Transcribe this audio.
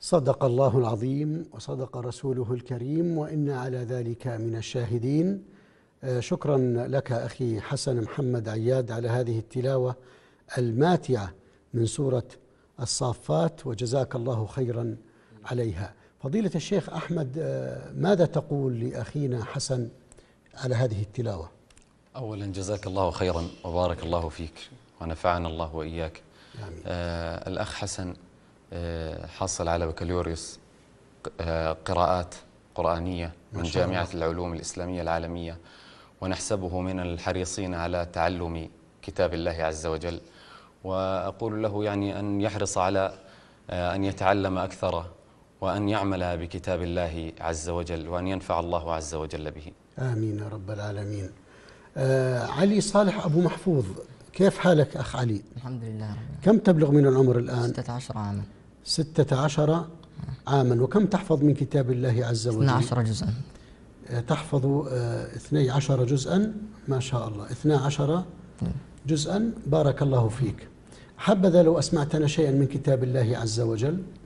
صدق الله العظيم وصدق رسوله الكريم وإنا على ذلك من الشاهدين. شكرا لك أخي حسن محمد عياد على هذه التلاوة الماتعة من سورة الصافات، وجزاك الله خيرا عليها. فضيلة الشيخ أحمد، ماذا تقول لأخينا حسن على هذه التلاوة؟ أولا جزاك الله خيرا وبارك الله فيك ونفعنا الله وإياك. الأخ حسن حصل على بكالوريوس قراءات قرآنية من جامعة العلوم الإسلامية العالمية، ونحسبه من الحريصين على تعلم كتاب الله عز وجل، وأقول له يعني أن يحرص على أن يتعلم أكثر وأن يعمل بكتاب الله عز وجل وأن ينفع الله عز وجل به. آمين يا رب العالمين. علي صالح أبو محفوظ، كيف حالك أخ علي؟ الحمد لله رب العالمين. كم تبلغ من العمر الآن؟ 16 عاما. 16 عاما. وكم تحفظ من كتاب الله عز وجل؟ 12 جزءا. تحفظ 12 جزءا، ما شاء الله، 12 جزءا، بارك الله فيك. حبذا لو أسمعتنا شيئا من كتاب الله عز وجل.